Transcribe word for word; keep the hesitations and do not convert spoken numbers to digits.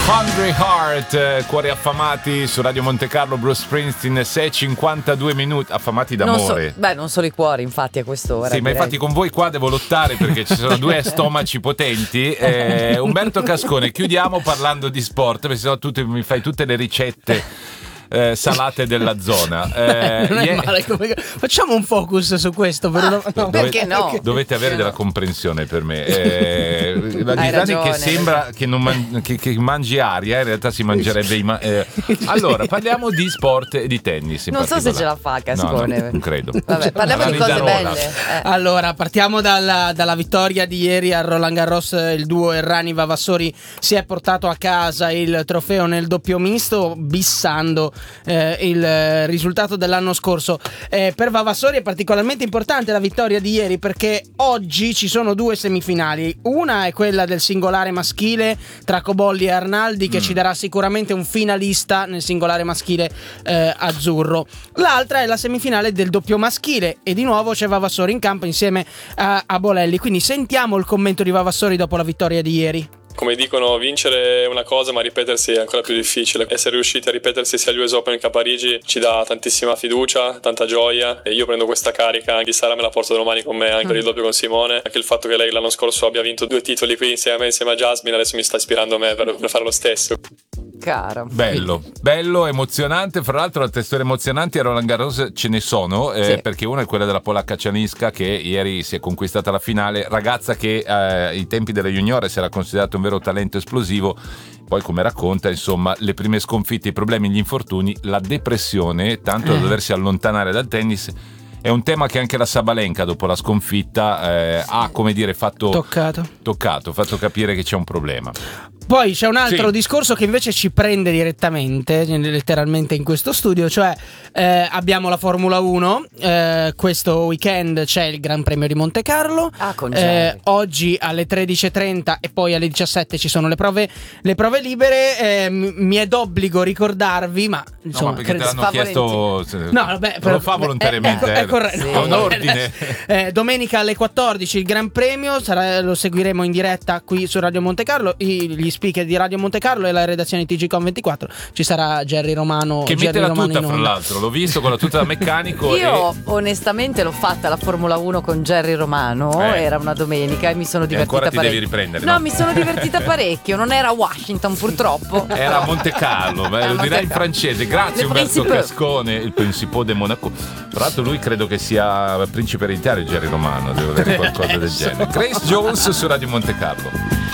Hungry Heart, cuori affamati su Radio Monte Carlo, Bruce Springsteen, sei e cinquantadue minuti, affamati d'amore. Non so, beh, non solo i cuori, infatti, a quest'ora. Sì, direi. ma infatti con voi qua devo lottare perché ci sono due stomaci potenti. Eh, Umberto Cascone, chiudiamo parlando di sport, perché sennò tu mi fai tutte le ricette Eh, salate della zona. Eh, non è yeah. male come... Facciamo un focus su questo per una... no, perché no? Dovete avere della comprensione per me. Eh, la Hai Ghisani ragione, che sembra che, non man- che, che mangi aria, in realtà si mangerebbe i ma- eh. Allora, parliamo di sport e di tennis. Non so se ce la fa Cascone. No, no, non credo. Vabbè, parliamo La di cose Ridarola. belle. Eh. Allora, partiamo dalla, dalla vittoria di ieri a Roland Garros. Il duo Errani Vavassori si è portato a casa il trofeo nel doppio misto, bissando eh, il risultato dell'anno scorso. Eh, per Vavassori è particolarmente importante la vittoria di ieri perché oggi ci sono due semifinali. Una è quella del singolare maschile tra Cobolli e Arnaldi, che mm. ci darà sicuramente un finalista nel singolare maschile eh, azzurro. L'altra è la semifinale del doppio maschile e di nuovo c'è Vavassori in campo insieme a, a Bolelli. Quindi sentiamo il commento di Vavassori dopo la vittoria di ieri. Come dicono, vincere è una cosa, ma ripetersi è ancora più difficile. Essere riusciti a ripetersi sia agli U S Open che a Parigi ci dà tantissima fiducia, tanta gioia, e io prendo questa carica, anche Sara me la porto domani con me, anche per il doppio con Simone. Anche il fatto che lei l'anno scorso abbia vinto due titoli qui insieme a me, insieme a Jasmine, adesso mi sta ispirando a me per, per fare lo stesso. Cara. Bello, bello, emozionante. Fra l'altro, le storie emozionanti a Roland Garros ce ne sono, eh, sì. perché una è quella della polacca Cianisca, che ieri si è conquistata la finale, ragazza che eh, ai tempi della juniore si era considerato un vero talento esplosivo. Poi, come racconta, insomma, le prime sconfitte, i problemi, gli infortuni, la depressione, tanto da doversi allontanare dal tennis. È un tema che anche la Sabalenka, dopo la sconfitta, eh, ha, come dire, fatto Toccato. toccato, fatto capire che c'è un problema. Poi c'è un altro Sì. discorso che invece ci prende direttamente, letteralmente in questo studio, cioè eh, abbiamo la Formula uno, eh, questo weekend c'è il Gran Premio di Monte Carlo, Ah, con eh, Jerry. oggi alle tredici e trenta e poi alle diciassette ci sono le prove, le prove libere, eh, m- mi è d'obbligo ricordarvi, ma insomma... No, ma perché te credo- l'hanno chiesto, No, vabbè, non però- lo fa volontariamente, è, è, eh. è corretto. Sì. È un ordine. Eh, domenica alle quattordici il Gran Premio, sarà, lo seguiremo in diretta qui su Radio Monte Carlo. I, gli speaker di Radio Monte Carlo e la redazione T G Com ventiquattro. Ci sarà Jerry Romano. Che Jerry mette la Romano tuta, in fra onda. l'altro, l'ho visto con la tuta da meccanico. Io e... onestamente l'ho fatta la Formula uno con Jerry Romano, Eh. era una domenica e mi sono E divertita ancora ti devi parecchio. riprendere, no, no? mi sono divertita parecchio, non era a Washington purtroppo. Era a Monte Carlo, beh, Era lo a direi in Monte Carlo. francese. Grazie Le Umberto Principaux. Cascone, il Principaux de Monaco. Tra l'altro lui credo che sia principe ereditario Jerry Romano, devo dire qualcosa del genere. Grace Jones su Radio Monte Carlo.